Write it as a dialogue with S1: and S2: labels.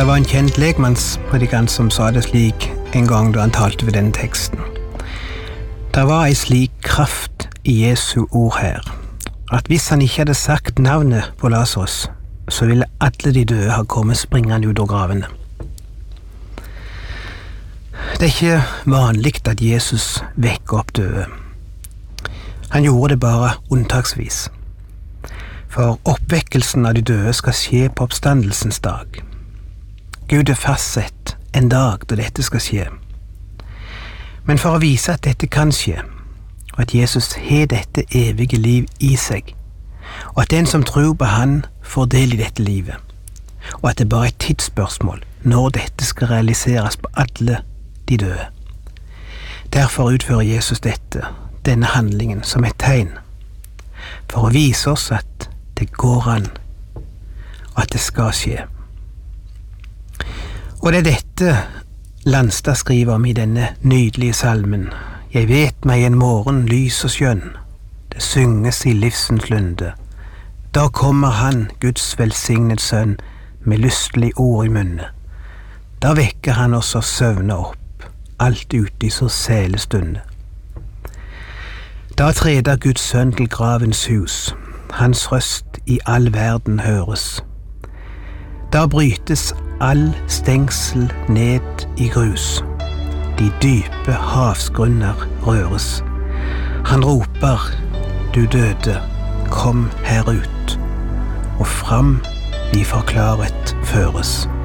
S1: Det var en kjent lekmannspredikant som sa det slik en gang da han talte ved denne teksten. Det var en slik kraft i Jesu ord her, at hvis han ikke hadde sagt navnet på Lazarus, så ville alle de døde ha kommet springende ut av gravene. Det er ikke vanlig at Jesus vekker opp døde. Han gjorde det bare unntaksvis. For oppvekkelsen av de døde skal skje på oppstandelsens dag. Gud er fastsett en dag da dette skal skje. Men for å vise at dette kan skje, og at Jesus har dette evige liv i seg, og at den som tror på han får del i dette livet, og at det bare er et tidsspørsmål når dette skal realiseres på alle de døde. Derfor utfører Jesus denne handlingen som et tegn, for å vise oss at det går an, og at det skal skje. Og det er dette Landstad skriver om i denne nydelige salmen. Jeg vet meg en morgen lys og skjønn, det synges i livsens lunde. Da kommer han, Guds velsignet sønn, med lystelig ord i munne. Da vekker han oss og søvner opp, alt ute i så sæle stunde. Da treder Guds sønn til gravens hus, hans røst i all verden høres. Da brytes all stengsel ned i grus, de dype havsgrunner røres. Han roper, du døde, kom her ut, og fram vi for klarhet føres.